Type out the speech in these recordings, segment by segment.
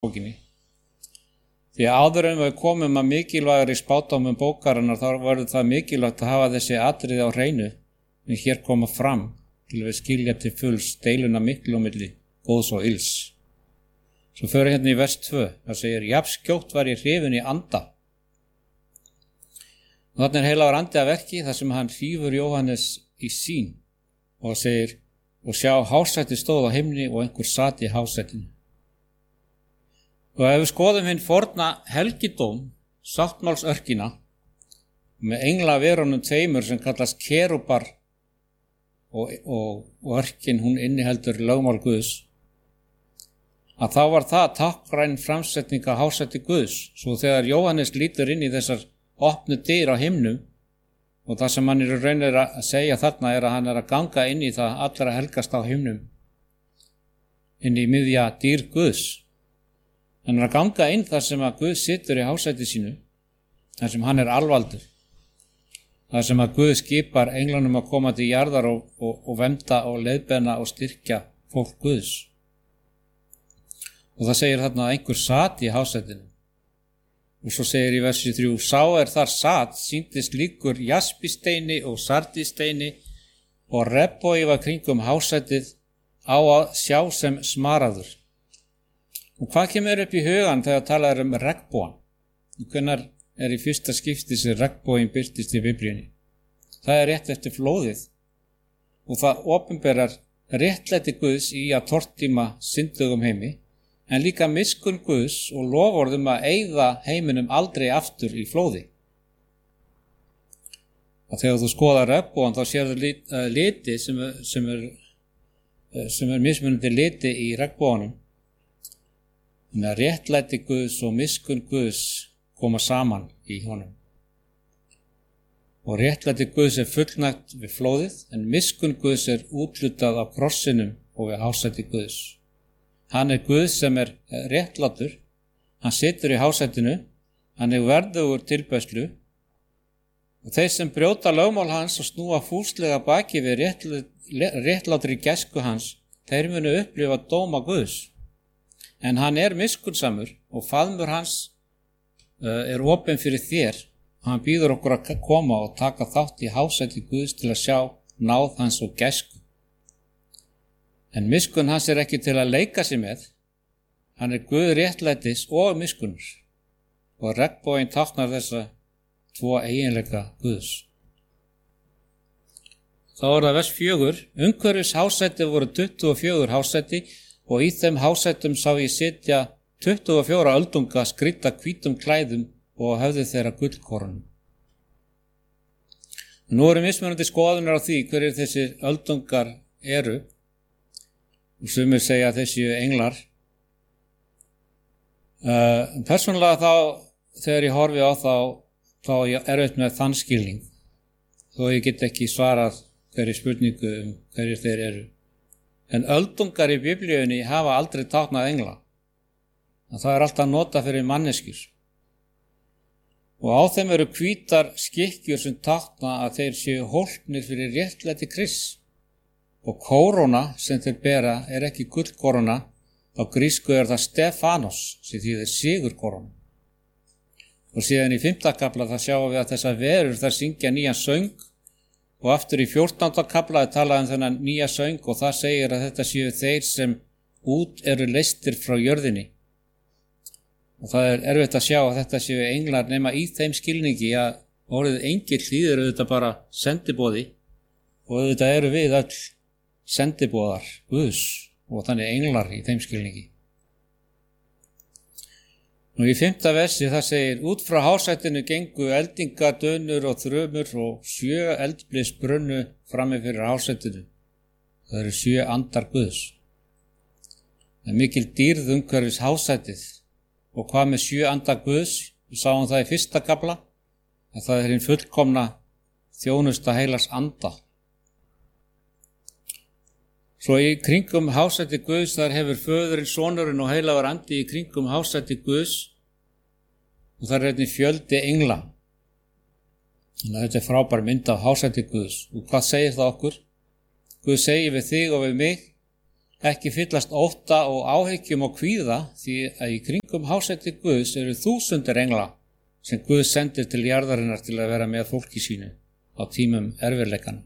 bókinni. Því áður en við komum að mikilvægari spádómum bókarinnar þá verður það mikilvægt að hafa þessi atriði á hreinu sem hér koma fram til við skilja til fulls deiluna miklu á milli góðs og ills. Svo fyrir hérna í vers 2, það segir: jafnskjótt var ég hrifinn í anda. Og þarna heilagur andi að verki þar sem hann hrífur Jóhannes í sýn og segir: og sjá, hásæti stóð á himni og einhver sat í hásætinu. Og ef við skoðum hinn forna helgidóm, sáttmálsörkina, með englaverunum tveimur sem kallast kerúbar og örkin hún inniheldur lögmál Guðs, að þá var það táknræn framsetning af hásæti Guðs. Svo þegar Jóhannes lítur inn í þessar opnu dyr á himnum, og það sem hann raunir að segja þarna er að hann að ganga inn í það allra helgast á himnum, inn í miðja dyr Guðs. Hann að ganga inn þar sem að Guð situr í hásæti sínu, þar sem hann alvaldur, þar sem að Guð skipar englanum að koma til jarðar og vernda og leiðbeina og styrkja fólk Guðs. Og það segir þarna að einhver sat í hásætinu. Og svo segir í versi 3: sá þar sat, sýndist líkur jaspisteini og sardisteini og rebbói var kringum hásætið á að sjá sem smaraður. Og hvað kemur upp í hugan þegar talað um regnbogann? Hvenær í fyrsta skipti sem regnboginn birtist í Biblíunni? Það rétt eftir flóðið og það opinberar réttlæti Guðs í að tortíma syndugum heimi, en líka miskunn Guðs og loforðum að eyða heiminum aldrei aftur í flóði. Og þegar þú skoðar regnbogann þá sérðu liti sem mismunandi liti í regnboganum. Þannig að réttlæti Guðs og miskunn Guðs koma saman í honum. Og réttlæti Guðs fullnægt við flóðið, en miskunn Guðs úthlutað á krossinum og við hásæti Guðs. Hann Guð sem réttlátur, hann situr í hásætinu, hann verðugur tilbeiðslu, og þeir sem brjóta lögmál hans og snúa fúslega baki við réttlátri gæsku hans, þeir munu upplifa dóma Guðs. En hann miskunnsamur og faðmur hans opinn fyrir þér. Hann býður okkur að koma og taka þátt í hásæti Guðs til að sjá náð hans og gæsku. En miskunn hans ekki til að leika sig með. Hann Guð réttlætis og miskunnur. Og regnboginn táknar þessa tvo eiginleika Guðs. Þá það vers 4. Umhverfis hásæti voru 24 hásæti, og í þeim hásætum sá ég sitja 24 öldunga skrýdda hvítum klæðum og höfðu þeirra gullkorunum. Nú mismunandi skoðunar á því hverjir þessir öldungar eru, og sumir segja að þessi englar. Persónulega þá, þegar ég horfi á þá ég erfitt með þann skilning, þó ég get ekki svarað hverju spurningu hverjir þeir eru. En öldungar í Biblíunni hafa aldrei táknað engla. Það alltaf nota fyrir manneskjur. Og á þeim eru hvítar skikkjur sem tákna að þeir séu hólpnir fyrir réttlæti Krists. Og kóróna sem þeir bera ekki gullkóróna, á grísku það Stefanos, sem þýðir sigurkóróna. Og síðan í 5. kafla það sjáum við að þessar verur þar syngja nýjan söng. Og aftur í 14. kafla talað þennan nýja söng og það segir að þetta séu þeir sem út eru leystir frá jörðinni. Og það erfitt að sjá að þetta séu englar nema í þeim skilningi að orðið engill þýðir auðvitað bara sendiboði og auðvitað eru við öll sendiboðar Guðs og þannig englar í þeim skilningi. Nú í 5. versi það segir: út frá hásætinu gengu eldingar, dönur og þrumur og 7 eldblis brunnu frammi fyrir hásætinu. Það eru 7 andar Guðs. Það mikil dýrð umhverfis hásætið. Og hvað með 7 andar Guðs? Við sáum það í 1. kafla, að það hinn fullkomna þjónusta heilags anda. Svo í kringum hásæti Guðs þar hefur föðurinn, sonurinn og heilagur andi í kringum hásæti Guðs og þar einnig fjöldi engla. Þannig að þetta frábær mynd af hásæti Guðs. Og hvað segir það okkur? Guð segir við þig og við mig ekki fyllast ótta og áhyggjum og kvíða því að í kringum hásæti Guðs eru þúsundir engla sem Guð sendir til jarðarinnar til að vera með fólki sínu á tímum erfiðleikana.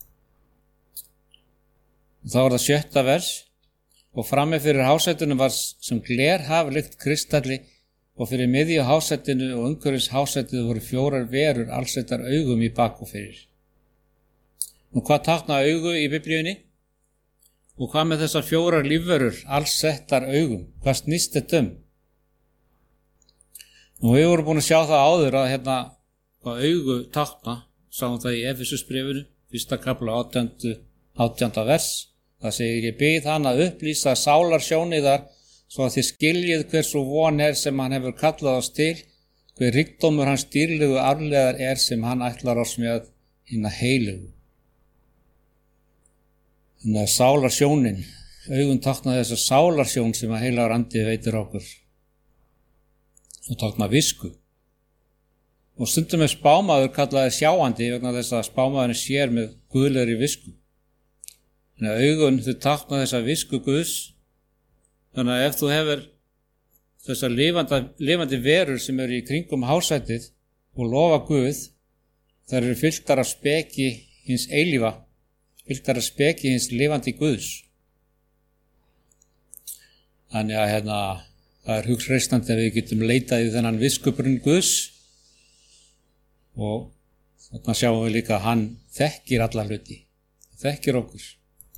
Og þá það 7. vers: og frammi fyrir hásætinu var sem glerhaf lykt kristalli og fyrir miðju hásætinu og umhverfis hásætinu voru 4 verur allsettar augum í bak og fyrir. Og hvað tákna augu í Biblíunni? Og hvað með þessar 4 lífverur allsettar augum? Hvað snýst þetta um? Og við vorum búin að sjá það áður að hvað augu tákna, sáum það í Efesusbréfinu, 1. kafla 18. vers. Það segir: ég bið hann að upplýsa sálarsjóniðar svo að þið skiljið hversu von sem hann hefur kallað oss til, hver ríkdómur hans dýrlegu arfleðar sem hann ætlar oss með hinna heilögu. Þannig að sálarsjónin, augun tákna þessa sálarsjón sem að heilagur andi veitir okkur og tákna visku. Og stundum spámaður kallaði sjáandi vegna þess að spámaðurinn sér með guðlegri visku. Þannig að augun þau tákna þessa visku Guðs. Þannig að ef þú hefur þessar lifandi verur sem eru í kringum hásætið og lofa Guð, þær eru fylltar af speki hins eilífa, fylltar af speki hins lifandi Guðs. Þannig að það er hugsreistandi að við getum leitað í þennan viskubrunn Guðs og þarna sjáum við líka að hann þekkir alla hluti, þekkir okkur.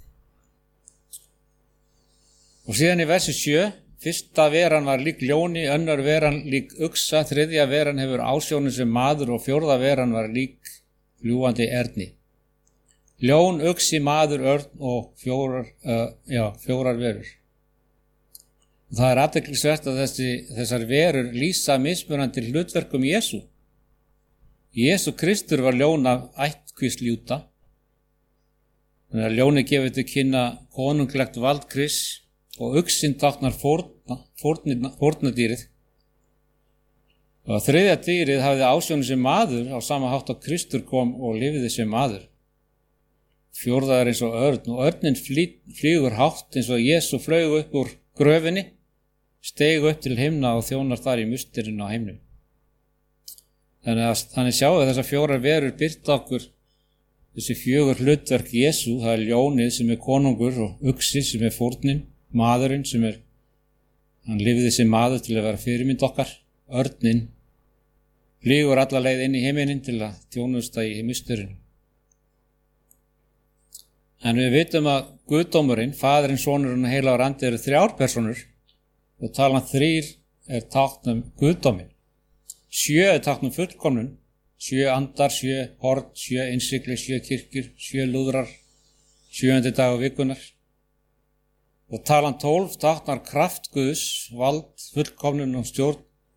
Og síðan í versi 7, 1. veran var lík ljóni, 2. veran lík uxa, 3. veran hefur ásjónu sem maður og 4. veran var lík fljúgandi erni. Ljón, uxi, maður, örn og 4 verur. Það er athyglisvert að þessar verur lýsa mismunandi hlutverkum Jesú. Jesú Kristur var ljón af ættkvísl Júda. Þannig að ljóni gefur til kynna konunglegt vald Krists og uxinn táknar fórnadýrið. Og 3. dýrið hafði ásjónu sem maður á sama hátt að Kristur kom og lifði sem maður. 4. er eins og örn og örnin flýgur hátt eins og Jesú flaug upp úr gröfinni, steig upp til himna og þjónar þar í musturinn á himnum. Þannig sjáum við þessar 4 verur birta okkur þessi 4 hlutverk Jesú. Það er ljónið sem er konungur og uxi sem er fórnin, maðurinn sem hann lifði sem maður til að vera fyrirmynd okkar. Örnin flýgur alla leið inn í himinin til að þjónusta í musturinn. En við vitum að Guðdómurinn, Faðirinn, Sonurinn og heilagur andi eru 3 persónur og talan 3 er tákn Guðdóminn. 7 er tákn fullkomnun, 7 andar, 7 horn, 7 innsigli, 7 kirkjur, 7 lúðrar, 7. dag vikunar. Og talan 12 táknar kraft Guðs, vald, fullkomnun og stjórn.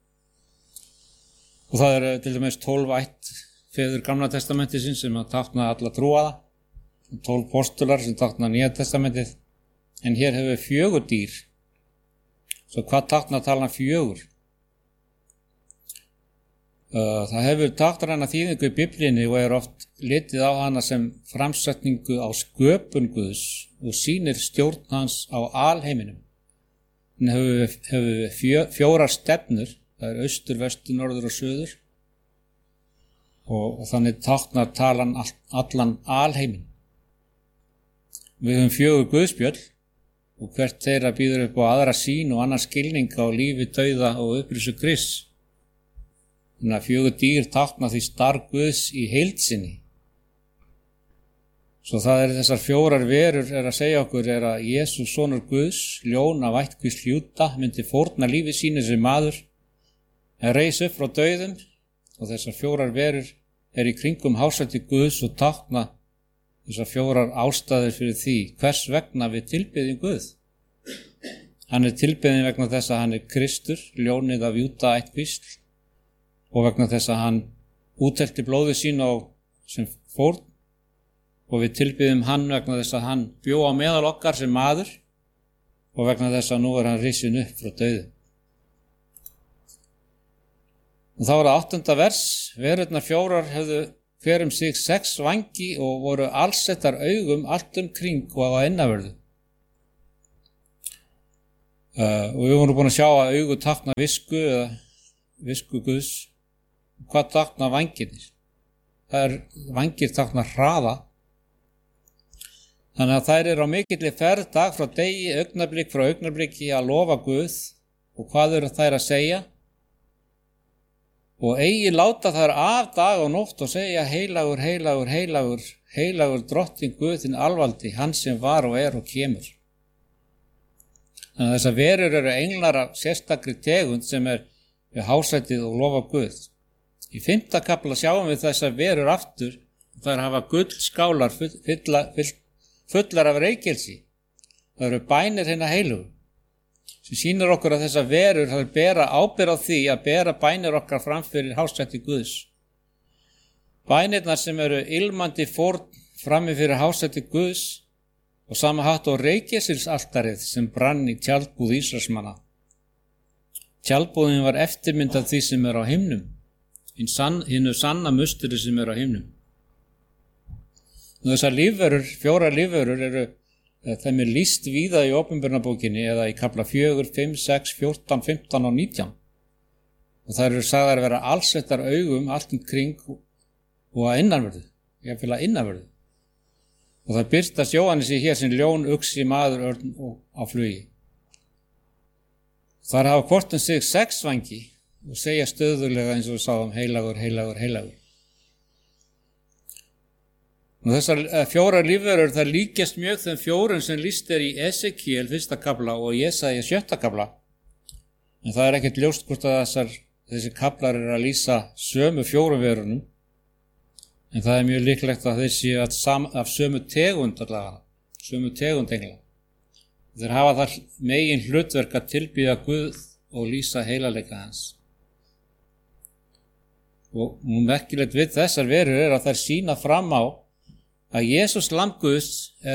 Og það eru til dæmis 12 ættfeður Gamla testamentisins sem tákna alla trúaða, 12 postular sem tákna Nýja testamentið. En hér hefur 4 dýr. Svo hvað tákna talan 4? Það hefur táknræna þýðingu í Biblíunni og er oft litið á hana sem framsetningu á sköpun Guðs og sýnir stjórn hans á alheiminum. Hún hefur 4 stefnur, það er austur, vestur, norður og suður, og þannig táknar talan allan alheimin. Við höfum 4 guðspjöll og hvert þeirra býður upp á aðra sýn og annan skilning á lífi, dauða og upprisu Krists. Þannig að 4 dýr tákna því starf Guðs í heild sinni. Svo það er þessar 4 verur að segja okkur er að Jesús sonur Guðs, ljón af ættkvísl Júda, myndi fórna lífi sínu sem maður, en reis upp frá dauðum, og þessar 4 verur í kringum hásæti Guðs og tákna þessar 4 ástæður fyrir því hvers vegna við tilbiðjum Guð. Hann er tilbiðin vegna þess að hann er Kristur, ljónið af Júda ættkvísl, og vegna þess að hann úthelti blóðið sín sem fórn, og við tilbiðjum hann vegna þess að hann bjó á meðal okkar sem maður og vegna þess að nú er hann risinn upp frá dauðum. Og þá var það 8. vers, verurnar 4 höfðu hver sig 6 vængi og voru allsettar augum allt kring og á innavörðu. Og við vorum búin að sjá að augu tákna visku eða visku Guðs. Hvað tákna vængirnir? Það vængir tákna hraða. Þannig að þær eru á mikilli ferð dag frá degi, augnablik frá augnabliki að lofa Guð. Og hvað eru þær að segja? Og eigi láta þær af dag og nótt og segja heilagur, heilagur, heilagur, heilagur drottinn Guð þinn alvaldi, hann sem var og er og kemur. Þannig að þessar verur eru englar af sérstakri tegund sem við hásætið og lofa Guð. Í 5. kafla sjáum við þessar verur aftur og þær hafa gullskálar fullar af reykelsi. Það eru bænir hinna heilugu, sem sýnir okkur að þessar verur þær bera ábyrgð á því að bera bænir okkar fram fyrir hásætti Guðs. Bænirnar sem eru ilmandi fórn frammi fyrir hásætti Guðs og sama hátt á reykelsilsaltarið sem brann í tjaldbúð Ísraelsmanna. Tjaldbúðin var eftirmynd af því sem er á himnum, hinu sanna musteri sem er á himnum. Og þessar lífverur, 4 lífverur þeim er lýst víða í Opinberunarbókinni eða í kafla 4, 5, 6, 14, 15 og 19. Og þær eru sagðar að vera allsettar augum allt kring og að innanverðu, jafnvel að innanverðu. Og það birtast Jóhannesi hér sem ljón, uxi, maður, örn og á flugi. Þar hafa hvort sig 6 vængi og segja stöðulega eins og við sáum heilagur, heilagur, heilagur. Og þessar 4 lífverur þær líkjast mjög þeim 4 sem lýst í Esekiel 1. kafla og Jesaja 7. kafla. En það er ekkert ljóst hvort að þessi kaflar eru að lýsa sömu 4 verunum. En það er mjög líklegt að þeir séu af sömu tegund allavega, sömu tegund engla. Þeir hafa þar megin hlutverk að tilbýða Guð og lýsa heilagleika hans. Og merkilegt við þessar verur er að þær sýna fram á að Jesús lamb Guðs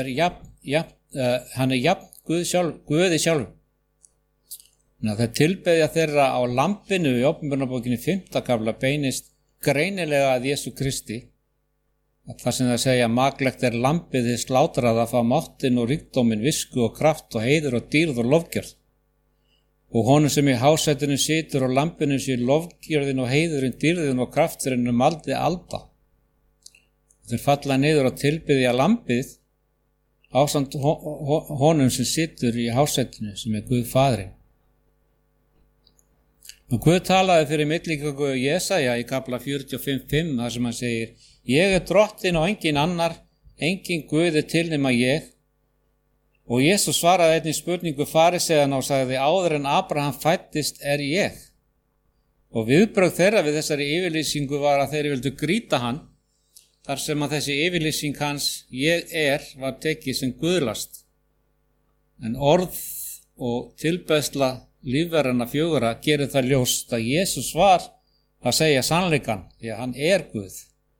hann er jafn Guði sjálfur. Það tilbeðja þeirra á lambinu í Opinberunarbókinni 5. kafla beinist greinilega að Jesú Kristi. Það sem það segja maglegt er lambið þið slátrað að fá máttin og ríkdómin, visku og kraft og heiður og dýrð og lofgjörð. Og honum sem í hásætinu situr og lambinu sé lofgjörðin og heiðurinn, dýrðin og krafturinn aldrei alda. Þeir falla niður og tilbiðja lambið ásamt honum sem situr í hásætinu sem er Guð Faðirinn. Og Guð talaði fyrir milligöngu Jesaja í kafla 45:5 þar sem hann segir: Ég er drottinn og engin annar, engin Guð er til nema ég. Og Jesús svaraði einnig spurningu fariseiðana og sagði: Áður en Abraham fæddist er ég. Og viðbrögð þeirra við þessari yfirlýsingu var að þeir vildu grýta hann, þar sem að þessi yfirlýsing hans ég er var tekið sem guðlast. En orð og tilbeðsla lífverðanna 4 gerir það ljóst að Jesús var að segja sannleikann, því að hann er Guð.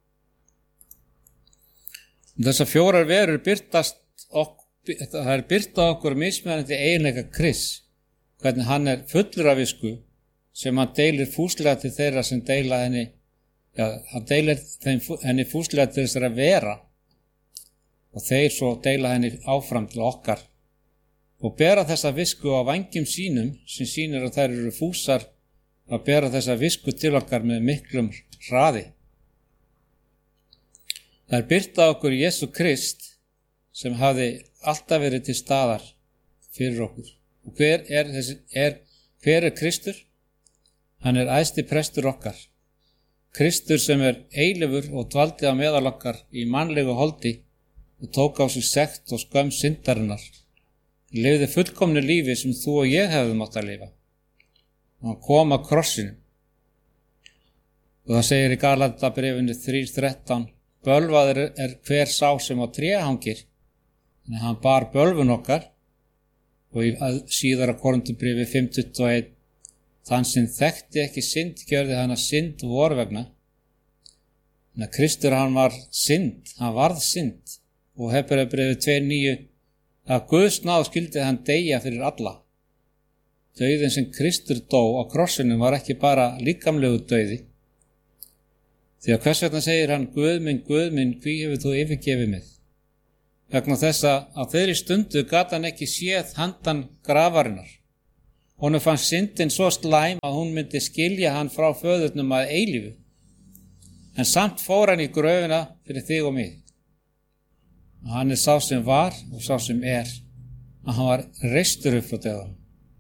Þessar 4 verur það er byrta okkur mismunandi eiginleika Krists, hvernig hann er fullur af visku sem hann deilir fúslega til þeirra sem deila henni. Hann deilir henni fúslega til þessara vera og þeir svo deila henni áfram til okkar og bera þessa visku á vængjum sínum sem sýnir að þær eru fúsar að bera þessa visku til okkar með miklum hraði. Það er birta okkur Jesú Krist sem hafði alltaf verið til staðar fyrir okkur. Og hver er Kristur? Hann er æðsti prestur okkar. Kristur sem er eilífur og dvaldi á meðal okkar í mannlegu holdi og tók á sig sekt og skömm syndarinnar. Lifði fullkomnu lífi sem þú og ég hefðum átt að lifa. Og hann kom að krossinu. Og það segir í Galatabréfinu 3:13: Bölvaður er hver sá sem á tré hangir, en hann bar bölvun okkar. Og í síðara Korinthubréfi 5:21: Þann sem þekkti ekki synd gjörði hana synd vor vegna. En að Kristur hann var synd, hann varð synd. Og Hebreabréfið 2:9: Að Guðs náð skyldi hann deyja fyrir alla. Dauðinn sem Kristur dó á krossinum var ekki bara líkamlegu dauði. Því að hvers vegna segir hann: Guð minn, hví hefur þú yfirgefið mig? Vegna þess að á þeirri stundu gat hann ekki séð handan grafarinnar Honum fannst syndin svo slæm að hún myndi skilja hann frá föðurnum að eilífu. En samt fór hann í gröfina fyrir þig og mig. Og hann sá sem var og sá sem að hann var reistur upp frá dauðanum.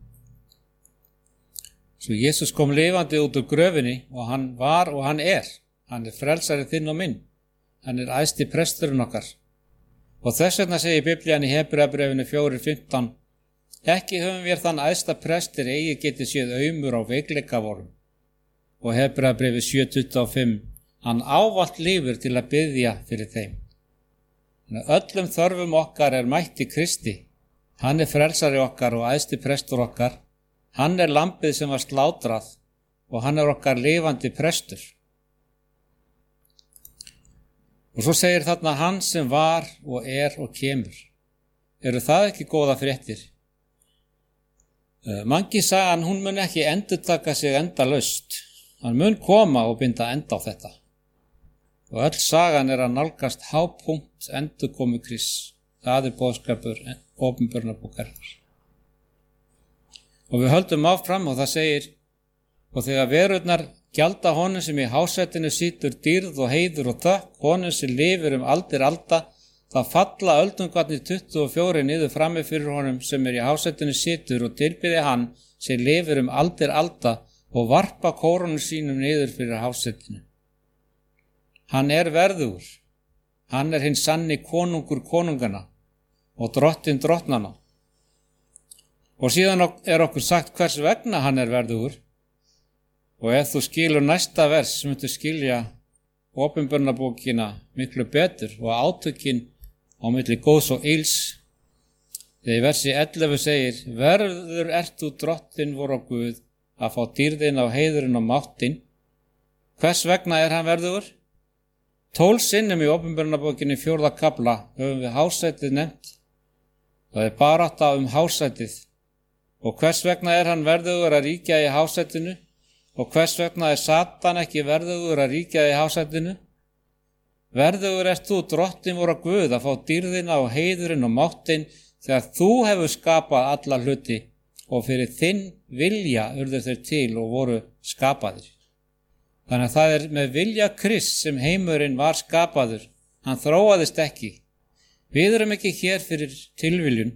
Svo Jesus kom lifandi út úr gröfinni og hann var og hann Hann frelsari þinn og minn. Hann æðsti presturinn okkar. Og þess vegna segir Biblían í Hebreabréfinu 4:15: Ekki höfum við þann æðsta prestur eigi geti séð aumur á veikleika vorum. Og Hebreabréfi 7:25: Hann ávallt lifir til að biðja fyrir þeim. Öllum þörfum okkar mætt í Kristi. Hann frelsari okkar og æðsti prestur okkar. Hann lambið sem var slátrað og hann okkar lifandi prestur. Og svo segir þarna hann sem var og og kemur. Eru það ekki góða fréttir? Mangi sagan, hún mun ekki endurtaka sig endalaust. Hann mun koma og binda enda á þetta. Og öll sagan að nálgast hápunkt endurkomu Krists. Það boðskapur opinberunarbókarinnar. Og við höldum áfram og það segir: Og þegar verurnar gjalda honum sem í hásætinu situr dýrð og heiður og þökk, honum sem lifir aldir alda, það falla öldungarnir 24 niður frammi fyrir honum sem í hásætinu situr og tilbiði hann sem lifir aldir alda og varpa kórónum sínum niður fyrir hásætinu. Hann verðugur, hann hinn sanni konungur konungana og drottinn drottnana. Og síðan okkur sagt hvers vegna hann verðugur. Og ef þú skilur næsta vers, myndu skilja opinberunarbókina miklu betur og átökin á milli góðs og ills. Þegar í versi 11 segir: Verður þú drottinn vor og Guð að fá dýrðin á heiðurinn og máttinn. Hvers vegna hann verðugur? 12 sinnum í opinberunarbókinni 4. kafla höfum við hásætið nefnt. Það barátta hásætið. Og hvers vegna hann verðugur að ríkja í hásætinu? Og hvers vegna Satan ekki verðugur að ríkja í hásætinu? Verðugur þú drottinn vor og Guð að fá dýrðina og heiðurinn og máttinn þegar þú hefur skapað alla hluti og fyrir þinn vilja urðu þeir til og voru skapaðir. Þannig að það með vilja Krists sem heimurinn var skapaður. Hann þróaðist ekki. Við erum ekki hér fyrir tilviljun.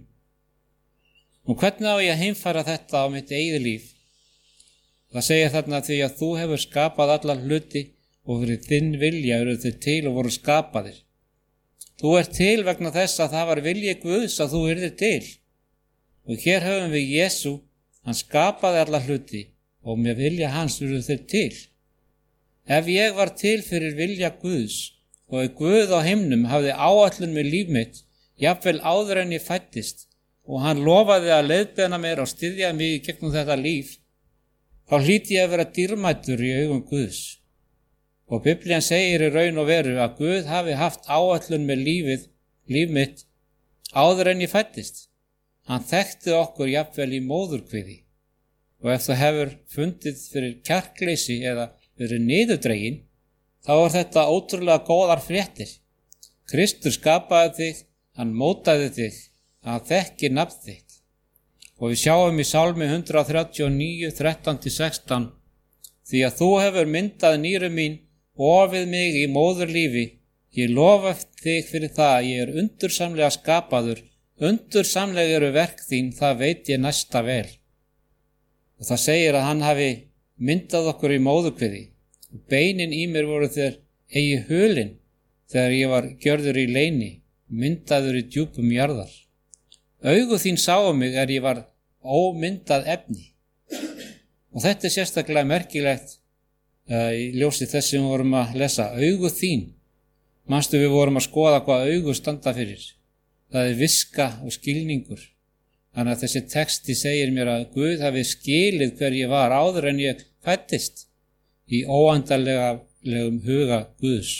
Og hvernig á ég að heimfæra þetta á mitt eigið líf? Það segir þarna því að þú hefur skapað alla hluti og fyrir þinn vilja eru þau til og voru skapaðir. Þú til vegna þess að það var vilji Guðs að þú yrðir til. Og hér höfum við Jesú, hann skapaði alla hluti og með vilja hans eru þau til. Ef ég var til fyrir vilja Guðs og Guð á himnum hafði áætlun með líf mitt, jafnvel áður en ég fæddist, og hann lofaði að leiðbeina mér og styðja mig í gegnum þetta líf, þá hlýti ég að vera dýrmætur í augum Guðs. Og Biblían segir í raun og veru að Guð hafi haft áætlun með líf mitt, áður en ég fæddist. Hann þekkti okkur jafnvel í móðurkviði. Og ef þú hefur fundið fyrir kjarkleysi eða fyrir niðurdregin, þá þetta ótrúlega góðar fréttir. Kristur skapaði þig, hann mótaði þig, hann þekkir nafn þitt. Og við sjáum í Sálmi 139, 13-16: Því að þú hefur myndað nýru mín, ofið mig í móðurlífi, ég lofa þig fyrir það, ég undursamlega skapaður, undursamlega eru verk þín, það veit ég næsta vel. Og það segir að hann hafi myndað okkur í móðurkviði. Beinin í mér voru þeir eigi hulin, þegar ég var gjörður í leyni, myndaður í djúpum jarðar. Augu þín sáu mig ég var ómyndað efni. Og þetta sérstaklega merkilegt í ljósi þess sem við vorum að lesa. Augu þín. Manstu við vorum að skoða hvað augu standa fyrir. Það viska og skilningur. Þannig að þessi texti segir mér að Guð hafi skilið hver ég var áður en ég fæddist í óendanlegum huga Guðs.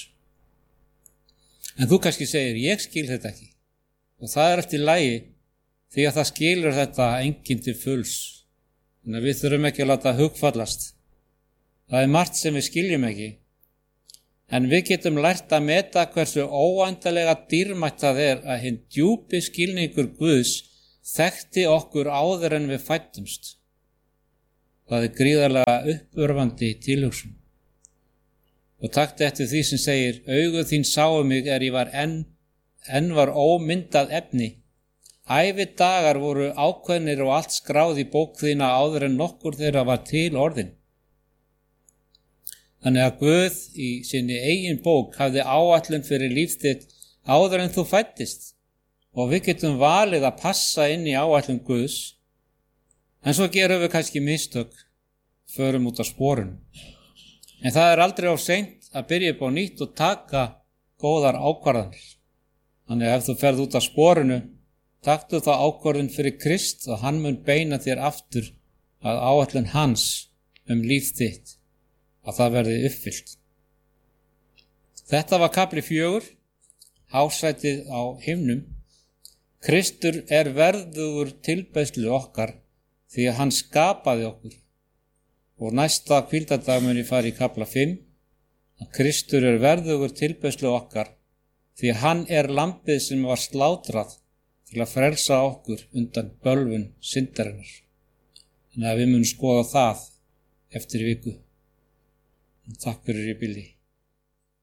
En þú kannski segir, ég skil þetta ekki. Og það eftir lagi, því að það skilur þetta enginn til fulls. Þannig að við þurfum ekki að láta hugfallast. Það margt sem við skiljum ekki. En við getum lært að meta hversu óendanlega dýrmætt það að hinn djúpi skilningur Guðs þekkti okkur áður en við fæddumst. Það gríðarlega uppörvandi tilhugsun. Og taktu eftir því sem segir, augu þín sáu mig ég var enn var ómyndað efni. Ævi dagar voru ákveðnir og allt skráð í bók þína áður en nokkur þeirra var til orðin. Þannig að Guð í sinni eigin bók hafði áætlun fyrir líf þitt áður en þú fæddist og við getum valið að passa inn í áætlun Guðs, en svo gerum við kannski mistök, förum út á sporun. En það aldrei of seint að byrja upp á nýtt og taka góðar ákvarðanir. Þannig að ef þú ferð út á sporunu, taktu þá ákvörðun fyrir Krist og hann mun beina þér aftur að áætlun hans líf þitt, að það verði uppfyllt. Þetta var kafli 4, hásætið á himnum. Kristur verðugur tilbeiðslu okkar því að hann skapaði okkur. Og næsta hvíldardag mun ég fara í kafla 5, að Kristur verðugur tilbeiðslu okkar því að hann lambið sem var slátrað til að frelsa okkur undan bölvun syndarinnar. Þannig að við munum skoða það eftir viku. Takk fyrir í bili.